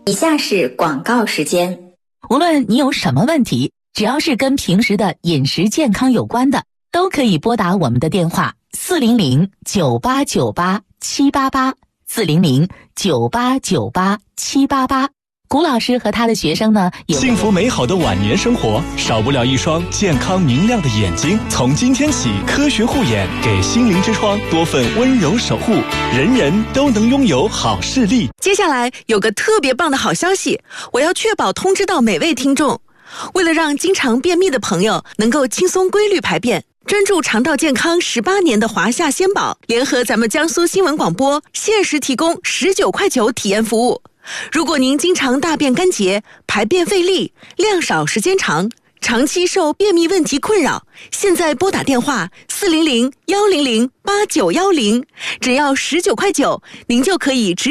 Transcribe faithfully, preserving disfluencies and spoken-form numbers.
以下是广告时间。 无论你有什么问题，只要是跟平时的饮食健康有关的，都可以拨打我们的电话四零零九八九八七八八四零零九八九八七八八。古老师和他的学生呢，有幸福美好的晚年生活，少不了一双健康明亮的眼睛。从今天起，科学护眼给心灵之窗多份温柔守护，人人都能拥有好视力。 接下来有个特别棒的好消息，我要确保通知到每位听众。为了让经常便秘的朋友能够轻松规律排便，专注肠道健康十八年的华夏鲜宝联合咱们江苏新闻广播限时提供十九块九体验服务。如果您经常大便干结、排便费力、量少时间长，长期受便秘问题困扰，现在拨打电话四零零幺零零八九幺零，只要十九块九，您就可以直